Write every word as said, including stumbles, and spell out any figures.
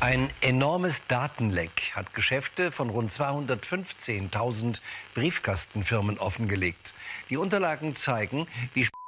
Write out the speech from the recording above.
Ein enormes Datenleck hat Geschäfte von rund zweihundertfünfzehntausend Briefkastenfirmen offengelegt. Die Unterlagen zeigen, wie